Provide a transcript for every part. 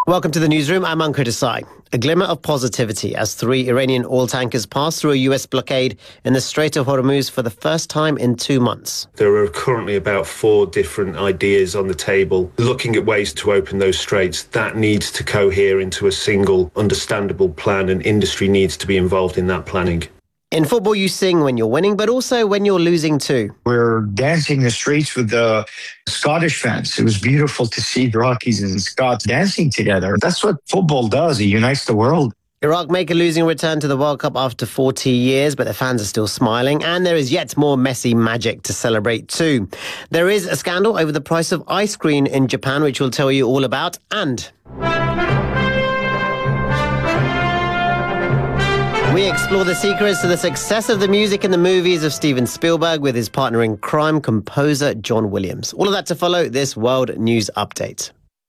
Welcome to the newsroom. I'm Ankur Desai. A glimmer of positivity as 3 Iranian oil tankers pass through a U.S. blockade in the Strait of Hormuz for the first time in 2 months. There are currently about 4 different ideas on the table, looking at ways to open those straits. That needs to cohere into a single, understandable plan, and industry needs to be involved in that planning. In football, you sing when you're winning, but also when you're losing too. We're dancing the streets with the Scottish fans. It was beautiful to see the Rockies and Scots dancing together. That's what football does. It unites the world. Iraq make a losing return to the World Cup after 40 years, but the fans are still smiling, and there is yet more Messi magic to celebrate too. There is a scandal over the price of ice cream in Japan, which we'll tell you all about, and we explore the secrets to the success of the music and the movies of Steven Spielberg with his partner in crime, composer John Williams. All of that to follow this World News Update.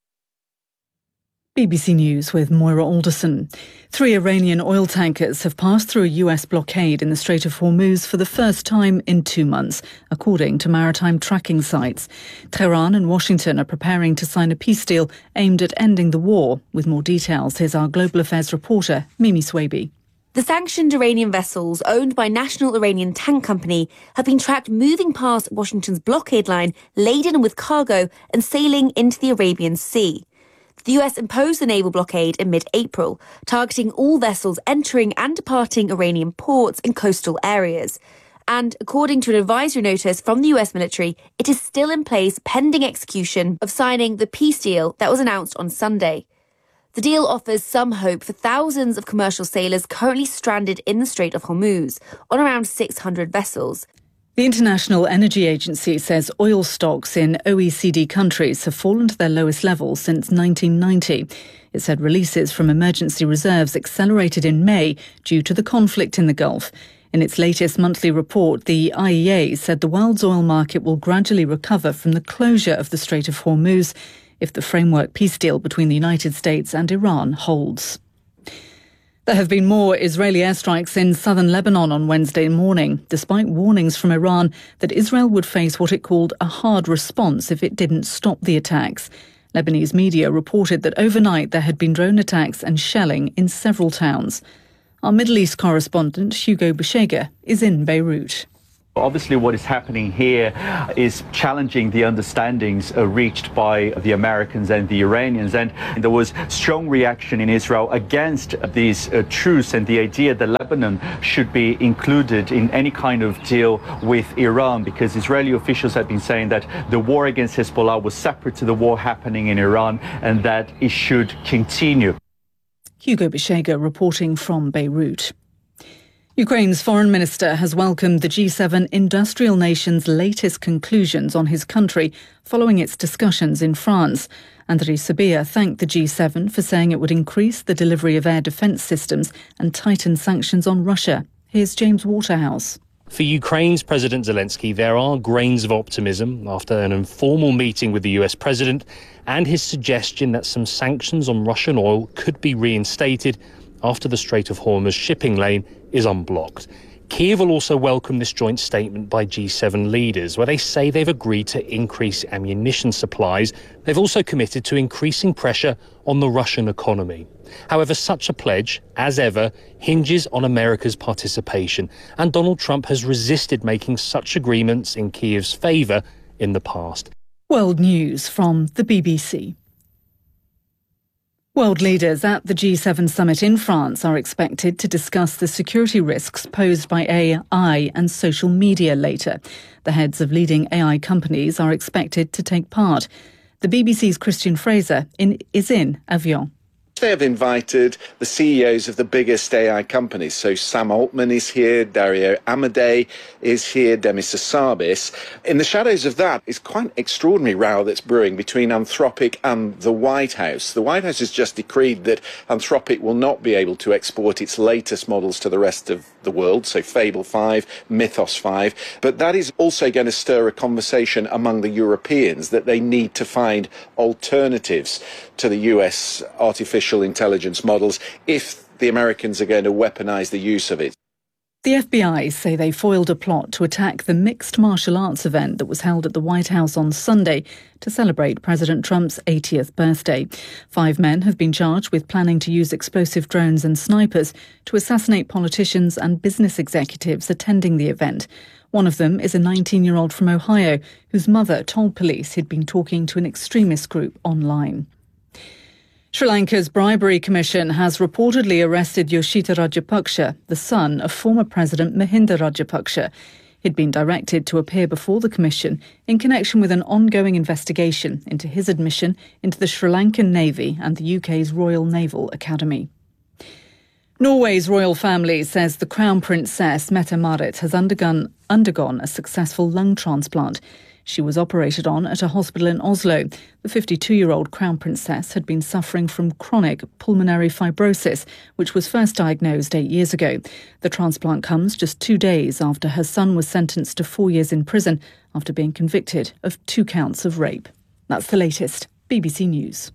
BBC News with Moira Alderson. 3 Iranian oil tankers have passed through a US blockade in the Strait of Hormuz for the first time in 2 months, according to maritime tracking sites. Tehran and Washington are preparing to sign a peace deal aimed at ending the war. With more details, here's our Global Affairs reporter, Mimi Swaby. The sanctioned Iranian vessels owned by National Iranian Tank Company have been tracked moving past Washington's blockade line laden with cargo and sailing into the Arabian Sea. The US imposed the naval blockade in mid-April, targeting all vessels entering and departing Iranian ports and coastal areas. And according to an advisory notice from the US military, it is still in place pending execution of signing the peace deal that was announced on Sunday. The deal offers some hope for thousands of commercial sailors currently stranded in the Strait of Hormuz on around 600 vessels. The International Energy Agency says oil stocks in OECD countries have fallen to their lowest level since 1990. It said releases from emergency reserves accelerated in May due to the conflict in the Gulf. In its latest monthly report, the IEA said the world's oil market will gradually recover from the closure of the Strait of Hormuz if the framework peace deal between the United States and Iran holds. There have been more Israeli airstrikes in southern Lebanon on Wednesday morning, despite warnings from Iran that Israel would face what it called a hard response if it didn't stop the attacks. Lebanese media reported that overnight there had been drone attacks and shelling in several towns. Our Middle East correspondent, Hugo Beshega, is in Beirut. Obviously, what is happening here is challenging the understandings reached by the Americans and the Iranians. And there was strong reaction in Israel against these truce and the idea that Lebanon should be included in any kind of deal with Iran, because Israeli officials have been saying that the war against Hezbollah was separate to the war happening in Iran and that it should continue. Hugo Beshega reporting from Beirut. Ukraine's foreign minister has welcomed the G7 industrial nation's latest conclusions on his country following its discussions in France. Andriy Sybiha thanked the G7 for saying it would increase the delivery of air defence systems and tighten sanctions on Russia. Here's James Waterhouse. For Ukraine's President Zelensky, there are grains of optimism after an informal meeting with the US president and his suggestion that some sanctions on Russian oil could be reinstated after the Strait of Hormuz shipping lane is unblocked. Kyiv will also welcome this joint statement by G7 leaders, where they say they've agreed to increase ammunition supplies. They've also committed to increasing pressure on the Russian economy. However, such a pledge, as ever, hinges on America's participation, and Donald Trump has resisted making such agreements in Kyiv's favour in the past. World News from the BBC. World leaders at the G7 summit in France are expected to discuss the security risks posed by AI and social media later. The heads of leading AI companies are expected to take part. The BBC's Christian Fraser is in Avion. They have invited the CEOs of the biggest AI companies. So Sam Altman is here, Dario Amodei is here, Demis Hassabis. In the shadows of that is quite an extraordinary row that's brewing between Anthropic and the White House. The White House has just decreed that Anthropic will not be able to export its latest models to the rest of the world, so Fable 5, Mythos 5. But that is also going to stir a conversation among the Europeans that they need to find alternatives to the US artificial intelligence models if the Americans are going to weaponize the use of it. The FBI say they foiled a plot to attack the mixed martial arts event that was held at the White House on Sunday to celebrate President Trump's 80th birthday. 5 men have been charged with planning to use explosive drones and snipers to assassinate politicians and business executives attending the event. One of them is a 19-year-old from Ohio whose mother told police he'd been talking to an extremist group online. Sri Lanka's Bribery Commission has reportedly arrested Yoshita Rajapaksa, the son of former President Mahinda Rajapaksa. He'd been directed to appear before the Commission in connection with an ongoing investigation into his admission into the Sri Lankan Navy and the UK's Royal Naval Academy. Norway's royal family says the Crown Princess Mette-Marit has undergone a successful lung transplant. She was operated on at a hospital in Oslo. The 52-year-old Crown Princess had been suffering from chronic pulmonary fibrosis, which was first diagnosed 8 years ago. The transplant comes just 2 days after her son was sentenced to 4 years in prison after being convicted of 2 counts of rape. That's the latest. BBC News.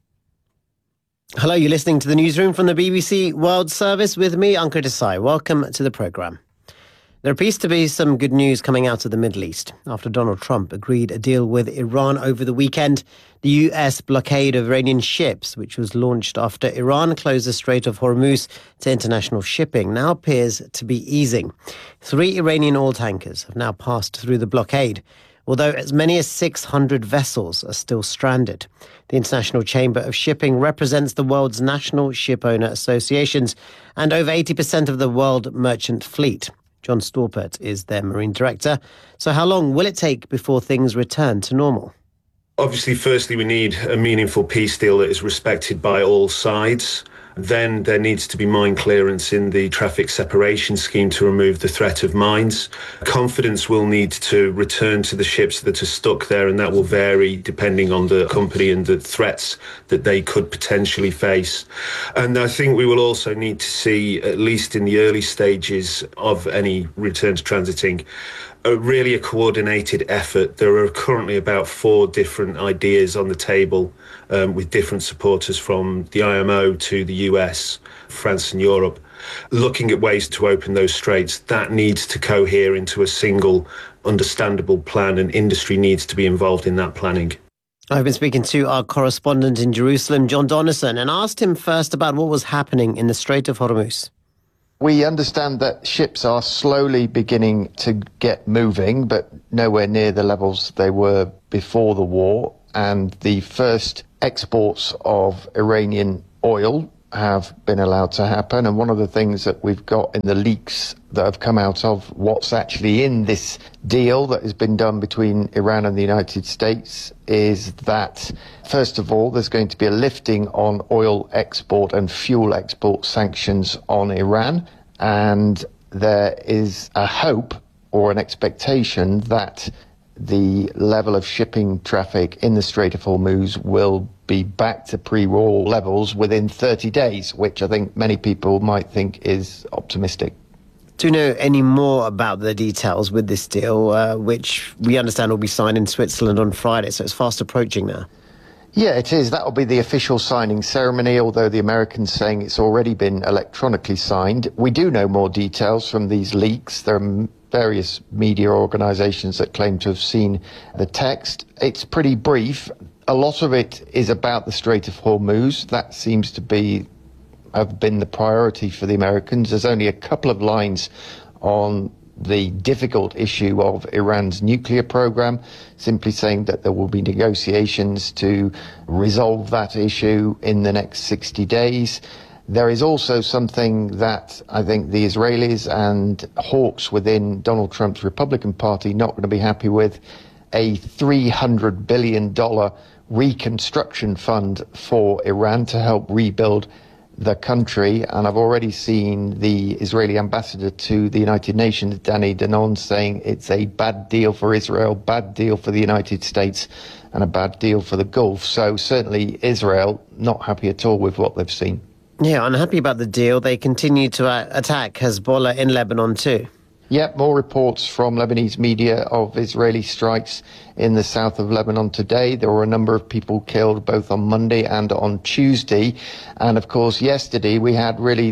Hello, you're listening to the newsroom from the BBC World Service with me, Ankur Desai. Welcome to the programme. There appears to be some good news coming out of the Middle East. After Donald Trump agreed a deal with Iran over the weekend, the US blockade of Iranian ships, which was launched after Iran closed the Strait of Hormuz to international shipping, now appears to be easing. 3 Iranian oil tankers have now passed through the blockade, although as many as 600 vessels are still stranded. The International Chamber of Shipping represents the world's national ship owner associations and over 80% of the world merchant fleet. John Storpert is their marine director. So how long will it take before things return to normal? Obviously, firstly, we need a meaningful peace deal that is respected by all sides. Then there needs to be mine clearance in the traffic separation scheme to remove the threat of mines. Confidence will need to return to the ships that are stuck there, and that will vary depending on the company and the threats that they could potentially face. And I think we will also need to see, at least in the early stages of any return to transiting, a coordinated effort. There are currently about 4 different ideas on the table with different supporters from the IMO to the US, France and Europe, looking at ways to open those straits. That needs to cohere into a single understandable plan, and industry needs to be involved in that planning. I've been speaking to our correspondent in Jerusalem, John Donnison, and asked him first about what was happening in the Strait of Hormuz. We understand that ships are slowly beginning to get moving, but nowhere near the levels they were before the war. And the first exports of Iranian oil have been allowed to happen. And one of the things that we've got in the leaks that have come out of what's actually in this deal that has been done between Iran and the United States is that, first of all, there's going to be a lifting on oil export and fuel export sanctions on Iran. And there is a hope or an expectation that the level of shipping traffic in the Strait of Hormuz will be back to pre-war levels within 30 days, which I think many people might think is optimistic. Do you know any more about the details with this deal, which we understand will be signed in Switzerland on Friday, so it's fast approaching now? Yeah, it is. That will be the official signing ceremony, although the Americans saying it's already been electronically signed. We do know more details from these leaks. There are various media organizations that claim to have seen the text. It's pretty brief. A lot of it is about the Strait of Hormuz. That seems to have been the priority for the Americans. There's only a couple of lines on the difficult issue of Iran's nuclear program, simply saying that there will be negotiations to resolve that issue in the next 60 days. There is also something that I think the Israelis and hawks within Donald Trump's Republican Party not going to be happy with, a $300 billion reconstruction fund for Iran to help rebuild the country. And I've already seen the Israeli ambassador to the United Nations, Danny Danon, saying it's a bad deal for Israel, bad deal for the United States, and a bad deal for the Gulf. So certainly Israel not happy at all with what they've seen. Yeah, unhappy about the deal. They continue to attack Hezbollah in Lebanon too. Yep, more reports from Lebanese media of Israeli strikes in the south of Lebanon today. There were a number of people killed both on Monday and on Tuesday. And of course, yesterday we had really these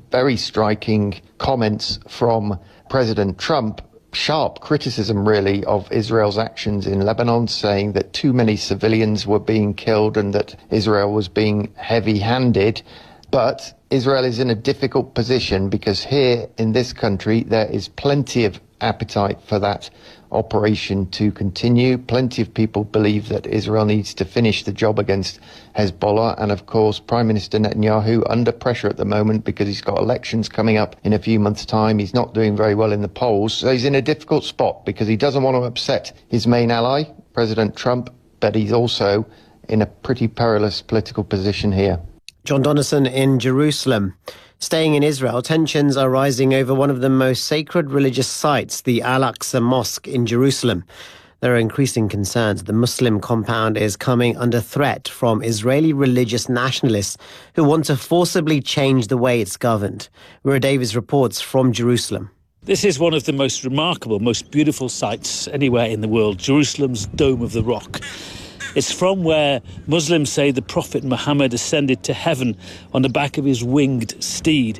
very striking comments from President Trump. Sharp criticism, really, of Israel's actions in Lebanon, saying that too many civilians were being killed and that Israel was being heavy-handed. But Israel is in a difficult position because here in this country there is plenty of appetite for that operation to continue. Plenty of people believe that Israel needs to finish the job against Hezbollah. And of course, Prime Minister Netanyahu under pressure at the moment because he's got elections coming up in a few months' time. He's not doing very well in the polls. So he's in a difficult spot because he doesn't want to upset his main ally, President Trump, but he's also in a pretty perilous political position here. John Donnison in Jerusalem. Staying in Israel, tensions are rising over one of the most sacred religious sites, the Al-Aqsa Mosque in Jerusalem. There are increasing concerns the Muslim compound is coming under threat from Israeli religious nationalists who want to forcibly change the way it's governed. Rua Davies reports from Jerusalem. This is one of the most remarkable, most beautiful sites anywhere in the world, Jerusalem's Dome of the Rock. It's from where Muslims say the Prophet Muhammad ascended to heaven on the back of his winged steed.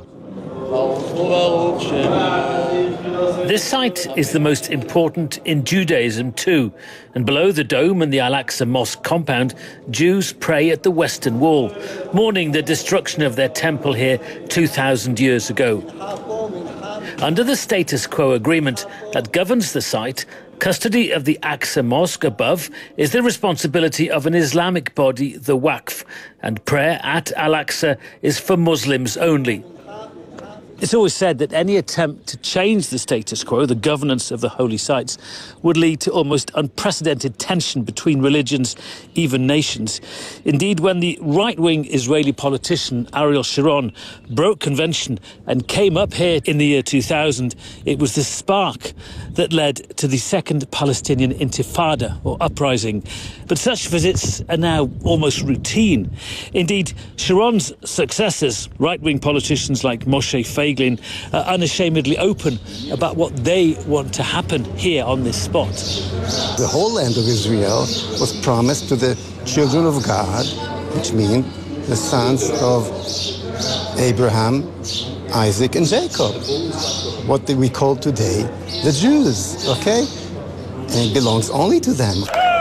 This site is the most important in Judaism too, and below the dome and the Al-Aqsa Mosque compound, Jews pray at the Western Wall, mourning the destruction of their temple here 2,000 years ago. Under the status quo agreement that governs the site, custody of the Aqsa Mosque above is the responsibility of an Islamic body, the Waqf, and prayer at Al-Aqsa is for Muslims only. It's always said that any attempt to change the status quo, the governance of the holy sites, would lead to almost unprecedented tension between religions, even nations. Indeed, when the right-wing Israeli politician Ariel Sharon broke convention and came up here in the year 2000, it was the spark that led to the Second Palestinian Intifada, or uprising. But such visits are now almost routine. Indeed, Sharon's successors, right-wing politicians like Moshe Feiglin, are unashamedly open about what they want to happen here on this spot. The whole land of Israel was promised to the children of God, which mean the sons of Abraham, Isaac, and Jacob. What we call today the Jews, okay? And it belongs only to them.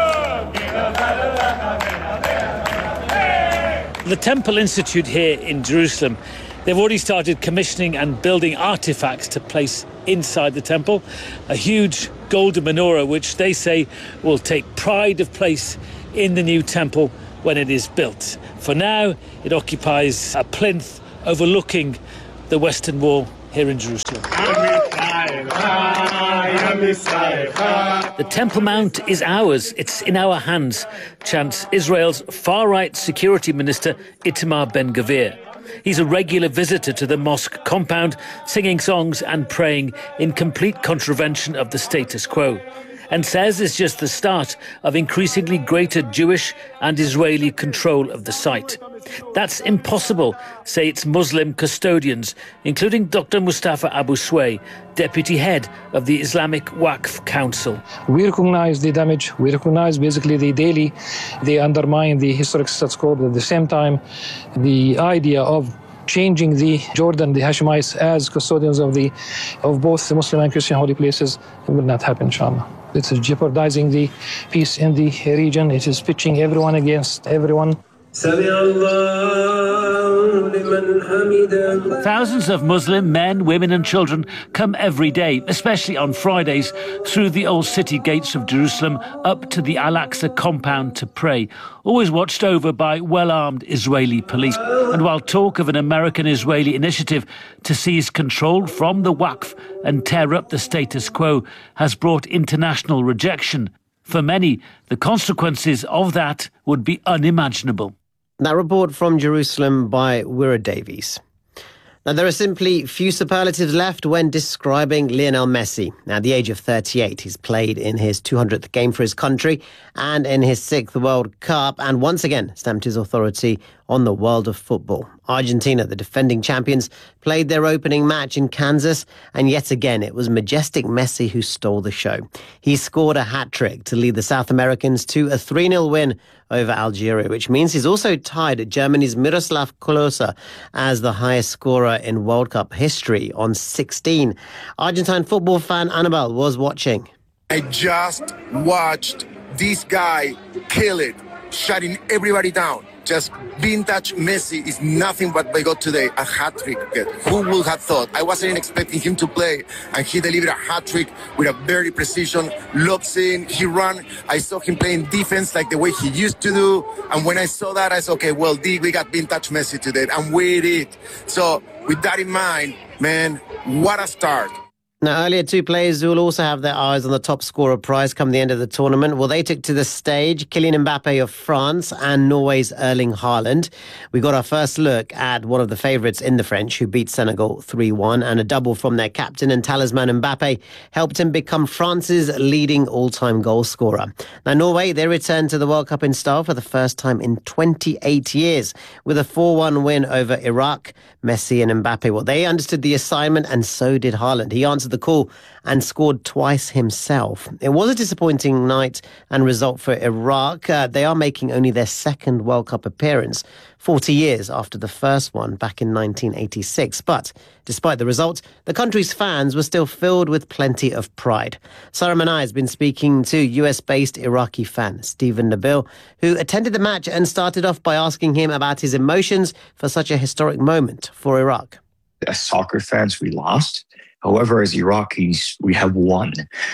The Temple Institute here in Jerusalem, they've already started commissioning and building artifacts to place inside the temple. A huge golden menorah, which they say will take pride of place in the new temple when it is built. For now, it occupies a plinth overlooking the Western Wall here in Jerusalem. The Temple Mount is ours. It's in our hands, chants Israel's far-right security minister Itamar Ben-Gvir. He's a regular visitor to the mosque compound, singing songs and praying in complete contravention of the status quo, and says it's just the start of increasingly greater Jewish and Israeli control of the site. That's impossible, say its Muslim custodians, including Dr. Mustafa Abu Sway, deputy head of the Islamic Waqf Council. We recognize the damage. We recognize basically they undermine the historic status quo. But at the same time, the idea of changing the Jordan, the Hashemites, as custodians of both the Muslim and Christian holy places will not happen, inshallah. It's jeopardizing the peace in the region. It is pitching everyone against everyone. Thousands of Muslim men, women and children come every day, especially on Fridays, through the old city gates of Jerusalem up to the Al-Aqsa compound to pray, always watched over by well-armed Israeli police. And while talk of an American-Israeli initiative to seize control from the Waqf and tear up the status quo has brought international rejection, for many, the consequences of that would be unimaginable. That report from Jerusalem by Rua Davies. Now, there are simply few superlatives left when describing Lionel Messi. Now, at the age of 38, he's played in his 200th game for his country and in his 6th World Cup, and once again stamped his authority on the world of football. Argentina, the defending champions, played their opening match in Kansas, and yet again it was majestic Messi who stole the show. He scored a hat-trick to lead the South Americans to a 3-0 win over Algeria, which means he's also tied Germany's Miroslav Klose as the highest scorer in World Cup history on 16. Argentine football fan Annabelle was watching. I just watched this guy kill it, shutting everybody down. Just vintage Messi is nothing but they got today a hat-trick. Who would have thought? I wasn't expecting him to play, and he delivered a hat-trick with a very precision. Lobs in, he ran. I saw him playing defense like the way he used to do. And when I saw that, I said, okay, well, we got vintage Messi today, and we did. So with that in mind, man, what a start. Now, earlier, two players who will also have their eyes on the top scorer prize come the end of the tournament. Well, they took to the stage, Kylian Mbappe of France and Norway's Erling Haaland. We got our first look at one of the favourites in the French, who beat Senegal 3-1, and a double from their captain and talisman Mbappe helped him become France's leading all-time goal scorer. Now, Norway, they returned to the World Cup in style for the first time in 28 years with a 4-1 win over Iraq. Messi and Mbappe, well, they understood the assignment, and so did Haaland. He answered the call and scored twice himself. It was a disappointing night and result for Iraq. They are making only their second World Cup appearance, 40 years after the first one back in 1986. But despite the result, the country's fans were still filled with plenty of pride. Sarah Manai has been speaking to US-based Iraqi fan Stephen Nabil, who attended the match and started off by asking him about his emotions for such a historic moment for Iraq. As soccer fans, we lost. However, as Iraqis, we have won.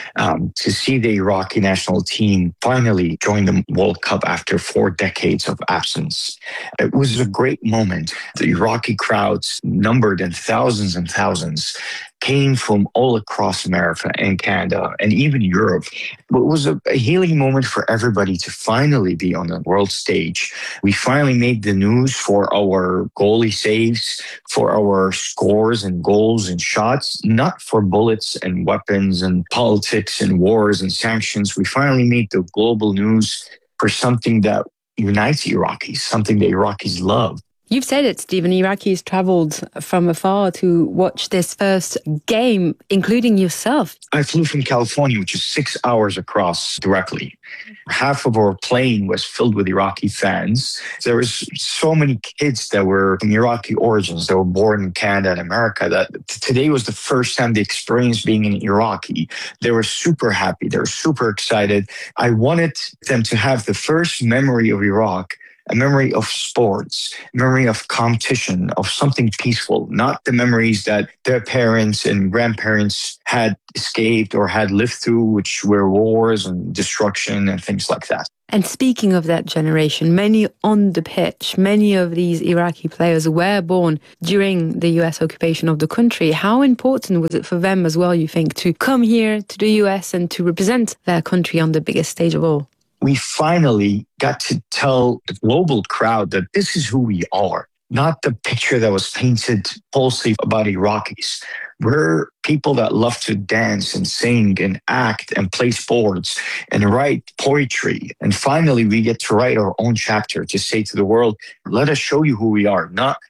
To see the Iraqi national team finally join the World Cup after 4 decades of absence, it was a great moment. The Iraqi crowds, numbered in thousands and thousands, came from all across America and Canada and even Europe. But it was a healing moment for everybody to finally be on the world stage. We finally made the news for our goalie saves, for our scores and goals and shots, not for bullets and weapons and politics and wars and sanctions. We finally made the global news for something that unites Iraqis, something that Iraqis love. You've said it, Stephen. Iraqis travelled from afar to watch this first game, including yourself. I flew from California, which is 6 hours across directly. Half of our plane was filled with Iraqi fans. There was so many kids that were from Iraqi origins that were born in Canada and America that today was the first time they experienced being an Iraqi. They were super happy. They were super excited. I wanted them to have the first memory of Iraq, a memory of sports, a memory of competition, of something peaceful, not the memories that their parents and grandparents had escaped or had lived through, which were wars and destruction and things like that. And speaking of that generation, many on the pitch, many of these Iraqi players were born during the US occupation of the country. How important was it for them as well, you think, to come here to the US and to represent their country on the biggest stage of all? We finally got to tell the global crowd that this is who we are, not the picture that was painted falsely about Iraqis. We're people that love to dance and sing and act and play sports and write poetry. And finally, we get to write our own chapter to say to the world, let us show you who we are, not